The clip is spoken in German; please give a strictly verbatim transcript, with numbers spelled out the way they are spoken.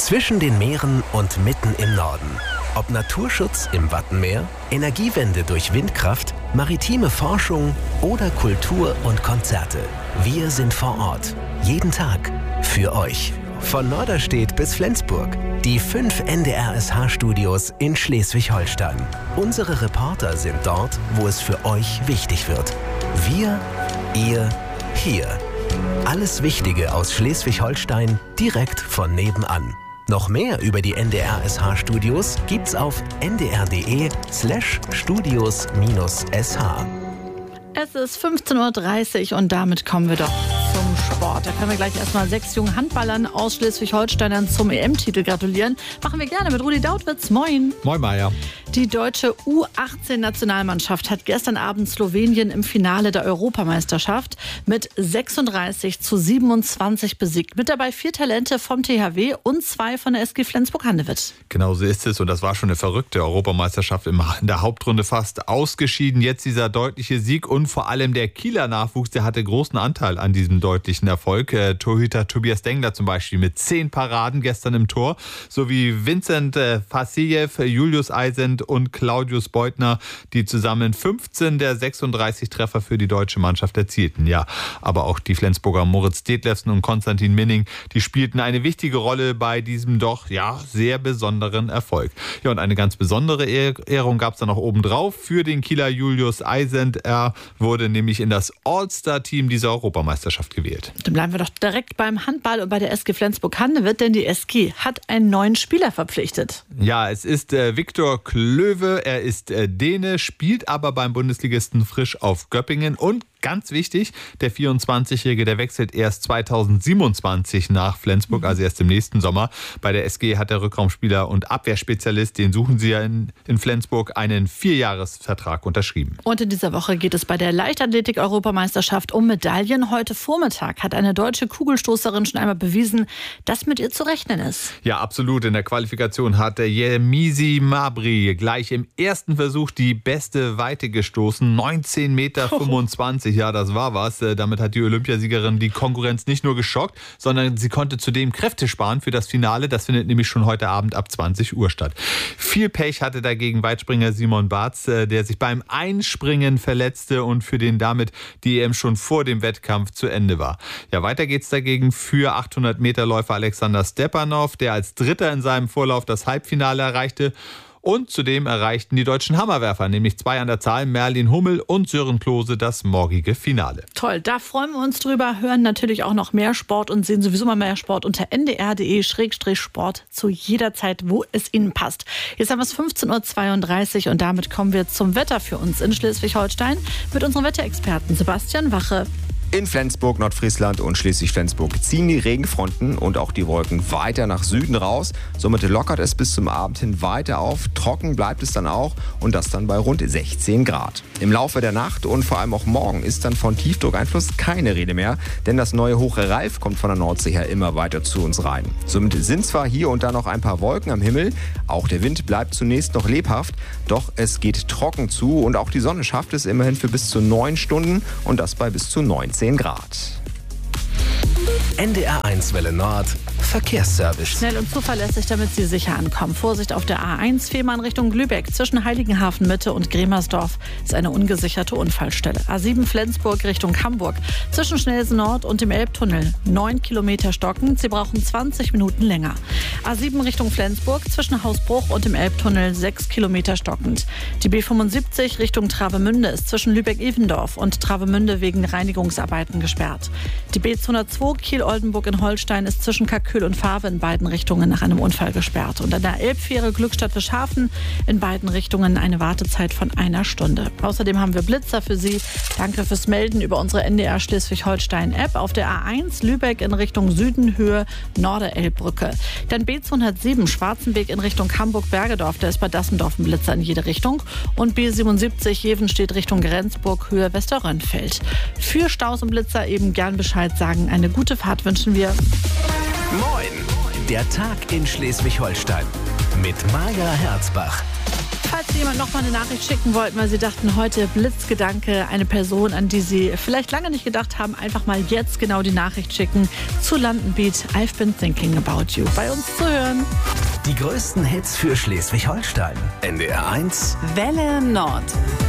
Zwischen den Meeren und mitten im Norden. Ob Naturschutz im Wattenmeer, Energiewende durch Windkraft, maritime Forschung oder Kultur und Konzerte. Wir sind vor Ort. Jeden Tag. Für euch. Von Norderstedt bis Flensburg. Die fünf N D R S H-Studios in Schleswig-Holstein. Unsere Reporter sind dort, wo es für euch wichtig wird. Wir, ihr, hier. Alles Wichtige aus Schleswig-Holstein direkt von nebenan. Noch mehr über die N D R S H-Studios gibt's auf n d r punkt d e slash studios minus s h. Es ist fünfzehn Uhr dreißig und damit kommen wir doch zum Sport. Da können wir gleich erstmal sechs jungen Handballern aus Schleswig-Holstein zum E M-Titel gratulieren. Machen wir gerne mit Rudi Dautwitz. Moin. Moin, Maja. Die deutsche U achtzehn Nationalmannschaft hat gestern Abend Slowenien im Finale der Europameisterschaft mit sechsunddreißig zu siebenundzwanzig besiegt. Mit dabei vier Talente vom T H W und zwei von der S G Flensburg-Handewitt. Genau so ist es und das war schon eine verrückte Europameisterschaft in der Hauptrunde fast ausgeschieden. Jetzt dieser deutliche Sieg und vor allem der Kieler Nachwuchs, der hatte großen Anteil an diesem deutlichen Erfolg. Äh, Torhüter Tobias Dengler zum Beispiel mit zehn Paraden gestern im Tor, sowie Vincent äh, Fassejew, Julius Eisend und Claudius Beutner, die zusammen fünfzehn der sechsunddreißig Treffer für die deutsche Mannschaft erzielten. Ja, aber auch die Flensburger Moritz Detlefsen und Konstantin Minning, die spielten eine wichtige Rolle bei diesem doch ja sehr besonderen Erfolg. Ja, und eine ganz besondere Ehrung gab es dann noch obendrauf für den Kieler Julius Eisend. Er wurde nämlich in das All-Star-Team dieser Europameisterschaft gewählt. Dann bleiben wir doch direkt beim Handball und bei der S G Flensburg-Handewitt, denn die S G hat einen neuen Spieler verpflichtet. Ja, es ist äh, Viktor Klöwe, er ist äh, Däne, spielt aber beim Bundesligisten Frisch auf Göppingen und ganz wichtig, der vierundzwanzigjährige, der wechselt erst zweitausendsiebenundzwanzig nach Flensburg, also erst im nächsten Sommer. Bei der S G hat der Rückraumspieler und Abwehrspezialist, den suchen sie ja in, in Flensburg, einen Vierjahresvertrag unterschrieben. Und in dieser Woche geht es bei der Leichtathletik-Europameisterschaft um Medaillen. Heute Vormittag hat eine deutsche Kugelstoßerin schon einmal bewiesen, dass mit ihr zu rechnen ist. Ja, absolut. In der Qualifikation hat der Yemisi Mabry gleich im ersten Versuch die beste Weite gestoßen, neunzehn Komma fünfundzwanzig Meter. Ja, das war was. Damit hat die Olympiasiegerin die Konkurrenz nicht nur geschockt, sondern sie konnte zudem Kräfte sparen für das Finale. Das findet nämlich schon heute Abend ab zwanzig Uhr statt. Viel Pech hatte dagegen Weitspringer Simon Barz, der sich beim Einspringen verletzte und für den damit die E M schon vor dem Wettkampf zu Ende war. Ja, weiter geht's dagegen für achthundert Meter Läufer Alexander Stepanov, der als Dritter in seinem Vorlauf das Halbfinale erreichte. Und zudem erreichten die deutschen Hammerwerfer, nämlich zwei an der Zahl, Merlin Hummel und Sören Klose, das morgige Finale. Toll, da freuen wir uns drüber, hören natürlich auch noch mehr Sport und sehen sowieso mal mehr Sport unter n d r punkt d e Schrägstrich Sport zu jeder Zeit, wo es Ihnen passt. Jetzt haben wir es fünfzehn Uhr zweiunddreißig und damit kommen wir zum Wetter für uns in Schleswig-Holstein mit unserem Wetterexperten Sebastian Wache. In Flensburg, Nordfriesland und Schleswig-Flensburg ziehen die Regenfronten und auch die Wolken weiter nach Süden raus. Somit lockert es bis zum Abend hin weiter auf. Trocken bleibt es dann auch und das dann bei rund sechzehn Grad. Im Laufe der Nacht und vor allem auch morgen ist dann von Tiefdruckeinfluss keine Rede mehr, denn das neue Hoch Ralf kommt von der Nordsee her immer weiter zu uns rein. Somit sind zwar hier und da noch ein paar Wolken am Himmel, auch der Wind bleibt zunächst noch lebhaft, doch es geht trocken zu und auch die Sonne schafft es immerhin für bis zu neun Stunden und das bei bis zu neunzehn Grad. N D R eins Welle Nord, Verkehrsservice. Schnell und zuverlässig, damit Sie sicher ankommen. Vorsicht auf der A eins, Fehmarn Richtung Lübeck. Zwischen Heiligenhafen Mitte und Gremersdorf ist eine ungesicherte Unfallstelle. A sieben Flensburg Richtung Hamburg. Zwischen Schnelsen Nord und dem Elbtunnel. neun Kilometer stockend. Sie brauchen zwanzig Minuten länger. A sieben Richtung Flensburg. Zwischen Hausbruch und dem Elbtunnel sechs Kilometer stockend. Die B fünfundsiebzig Richtung Travemünde ist zwischen Lübeck-Evendorf und Travemünde wegen Reinigungsarbeiten gesperrt. Die B zweihundertzwei Kiel-Oldenburg in Holstein ist zwischen Kalkül und Faave in beiden Richtungen nach einem Unfall gesperrt. Und an der Elbfähre Glückstadt-Fischhafen in beiden Richtungen eine Wartezeit von einer Stunde. Außerdem haben wir Blitzer für Sie. Danke fürs Melden über unsere N D R Schleswig-Holstein-App. Auf der A eins Lübeck in Richtung Süden, Höhe Norderelbbrücke. Dann B zweihundertsieben Schwarzenweg in Richtung Hamburg-Bergedorf. Da ist bei Dassendorf ein Blitzer in jede Richtung. Und B siebenundsiebzig Jevenstedt Richtung Grenzburg, Höhe Westerrönfeld. Für Staus und Blitzer eben gern Bescheid sagen. Eine gute Fahrt wünschen wir. Moin, der Tag in Schleswig-Holstein mit Maja Herzbach. Falls Sie jemand noch mal eine Nachricht schicken wollten, weil Sie dachten, heute Blitzgedanke, eine Person, an die Sie vielleicht lange nicht gedacht haben, einfach mal jetzt genau die Nachricht schicken zu Landenbeat. I've been thinking about you. Bei uns zu hören. Die größten Hits für Schleswig-Holstein. N D R eins Welle Nord.